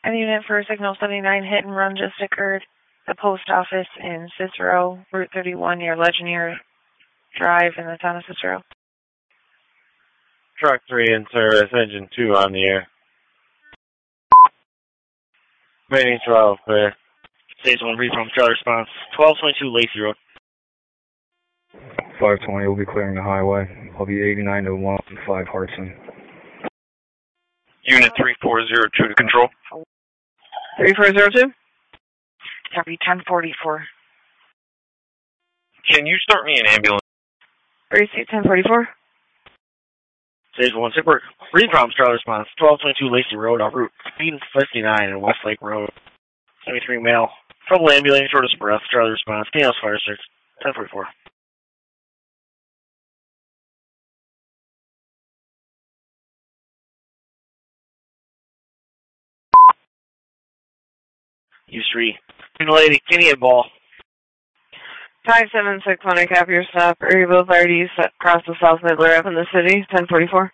Any unit for Signal 79 hit and run just occurred. The post office in Cicero, Route 31 near Legionnaire Drive in the town of Cicero. Truck 3 in service, engine 2 on the air. Remaining 12, clear. Stage 1, read from trailer response. 1222 Lacey Road. 520 will be clearing the highway. I'll be 89 to 105 Hartson. Unit 3402 to control. 3402? Copy 1044. Can you start me an ambulance? Receipt 1044. Stage 1, Sickwork. Read from trailer response. 1222 Lacey Road off Route 59 and Westlake Road. 73 male. Trouble ambulance, shortest breath, trailer response. Daniels Fire District. 1044. U3. Signal 80, Kenny at ball. 576 cap your stop. Erie Boulevard East across the South Midler up in the city. 1044.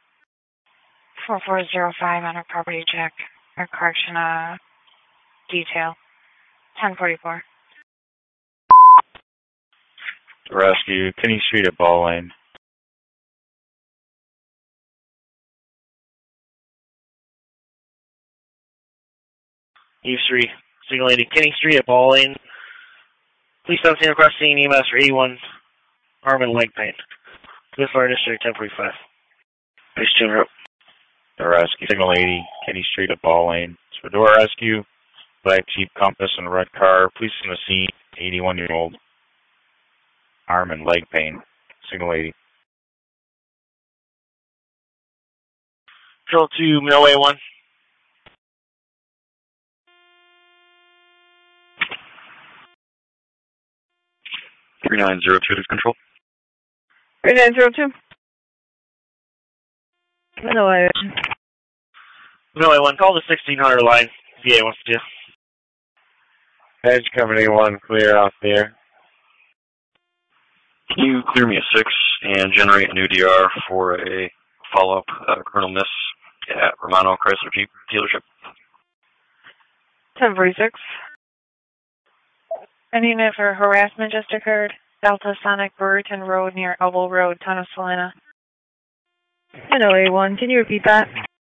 4405 on a property check. Or correction, detail. 1044. Rescue, Kenny Street at Ball Lane. U3. Signal 80, Kenny Street at Ball Lane. Police on scene across scene, EMS for 81 arm and leg pain. This Fire District 1045. Police tune up. The rescue, Signal 80, Kenny Street at Ball Lane. Spador Rescue, black Jeep Compass and red car. Police on the scene, 81-year-old. Arm and leg pain. Signal 80. Control 2, Millway 1. 3902 to control. 3902. Millway 1, call the 1600 line. VA wants to do. Edge Company 1, clear off the air. Can you clear me a 6 and generate a new DR for a follow-up criminal miss at Romano Chrysler Jeep dealership? 1046. Any unit for harassment just occurred. Delta Sonic Brewerton Road near Elbow Road, town of Salina. NOA1, can you repeat that?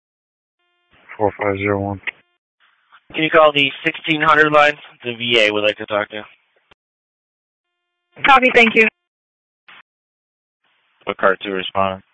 4501. Can you call the 1600 line? The VA would like to talk to. Copy, thank you. What car 2 responding?